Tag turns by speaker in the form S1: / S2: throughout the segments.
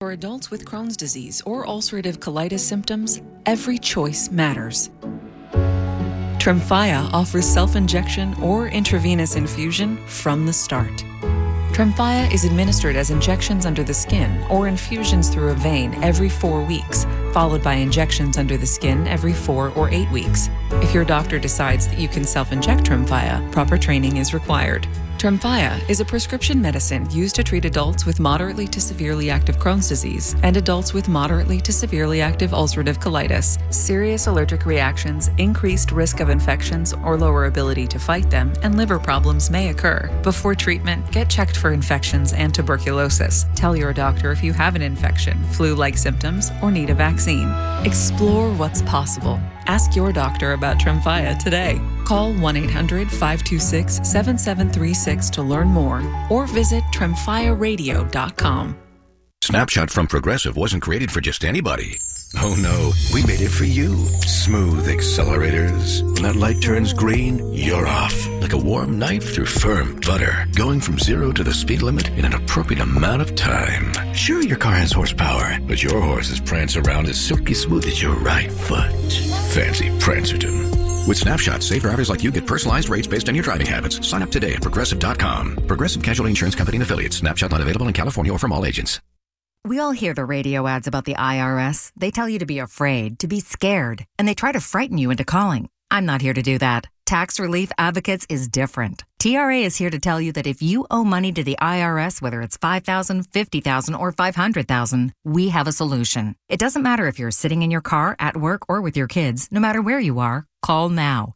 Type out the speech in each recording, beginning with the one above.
S1: For adults with Crohn's disease or ulcerative colitis symptoms, every choice matters. Tremfya offers self-injection or intravenous infusion from the start. Tremfya is administered as injections under the skin or infusions through a vein every 4 weeks, followed by injections under the skin every 4 or 8 weeks. If your doctor decides that you can self-inject Tremfya, proper training is required. Tremfya is a prescription medicine used to treat adults with moderately to severely active Crohn's disease and adults with moderately to severely active ulcerative colitis. Serious allergic reactions, increased risk of infections or lower ability to fight them, and liver problems may occur. Before treatment, get checked for infections and tuberculosis. Tell your doctor if you have an infection, flu-like symptoms, or need a vaccine. Explore what's possible. Ask your doctor about Tremfya today. Call 1-800-526-7736 to learn more or visit tremfyaradio.com.
S2: Snapshot from Progressive wasn't created for just anybody. Oh no, we made it for you. Smooth accelerators. When that light turns green, you're off. Like a warm knife through firm butter. Going from 0 to the speed limit in an appropriate amount of time. Sure, your car has horsepower, but your horses prance around as silky smooth as your right foot. Fancy Prancerton. With Snapshot, safe drivers like you get personalized rates based on your driving habits. Sign up today at Progressive.com. Progressive Casualty Insurance Company and Affiliates. Snapshot not available in California or from all agents.
S3: We all hear the radio ads about the IRS. They tell you to be afraid, to be scared, and they try to frighten you into calling. I'm not here to do that. Tax Relief Advocates is different. TRA is here to tell you that if you owe money to the IRS, whether it's $5,000, $50,000, or $500,000, we have a solution. It doesn't matter if you're sitting in your car, at work, or with your kids. No matter where you are, call now.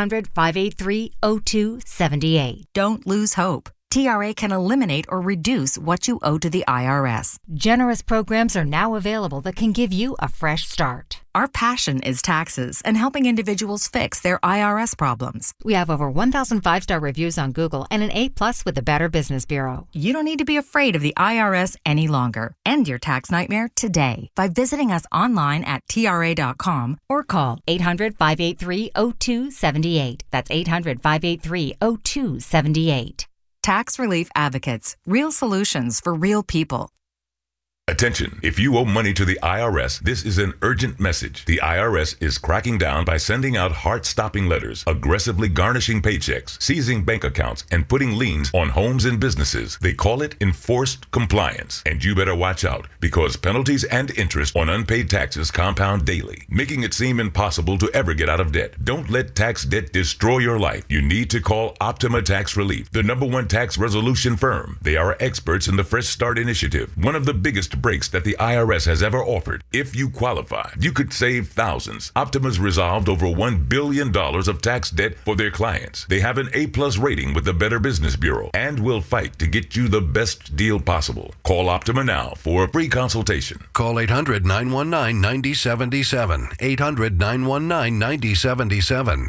S3: 800-583-0278. Don't lose hope. TRA can eliminate or reduce what you owe to the IRS.
S4: Generous programs are now available that can give you a fresh start.
S3: Our passion is taxes and helping individuals fix their IRS problems.
S4: We have over 1,000 5-star reviews on Google and an A+ with the Better Business Bureau.
S3: You don't need to be afraid of the IRS any longer. End your tax nightmare today by visiting us online at TRA.com or call
S4: 800-583-0278. That's 800-583-0278.
S3: Tax Relief Advocates. Real solutions for real people.
S5: Attention, if you owe money to the IRS, this is an urgent message. The IRS is cracking down by sending out heart-stopping letters, aggressively garnishing paychecks, seizing bank accounts, and putting liens on homes and businesses. They call it enforced compliance. And you better watch out, because penalties and interest on unpaid taxes compound daily, making it seem impossible to ever get out of debt. Don't let tax debt destroy your life. You need to call Optima Tax Relief, the #1 tax resolution firm. They are experts in the Fresh Start Initiative, one of the biggest breaks that the IRS has ever offered. If you qualify, you could save thousands. Optima's resolved over $1 billion of tax debt for their clients. They have an A+ rating with the Better Business Bureau and will fight to get you the best deal possible. Call Optima now for a free consultation.
S2: Call 800-919-9077. 800-919-9077.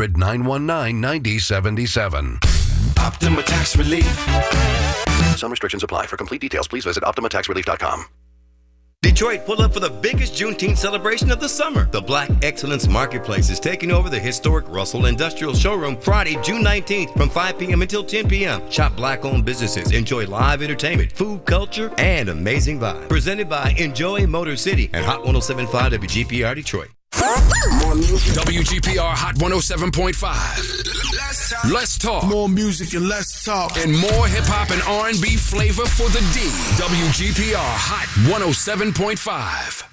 S2: 800-919-9077.
S6: Optima Tax Relief.
S2: Some restrictions apply. For complete details, please visit OptimaTaxRelief.com.
S6: Detroit, pull up for the biggest Juneteenth celebration of the summer. The Black Excellence Marketplace is taking over the historic Russell Industrial Showroom Friday, June 19th from 5 p.m. until 10 p.m. Shop Black-owned businesses, enjoy live entertainment, food, culture, and amazing vibes. Presented by Enjoy Motor City and Hot 107.5 WGPR Detroit.
S7: More music.
S8: WGPR Hot 107.5. Let's talk.
S7: More music and less talk.
S8: And more hip-hop and R&B flavor for the D. WGPR Hot 107.5.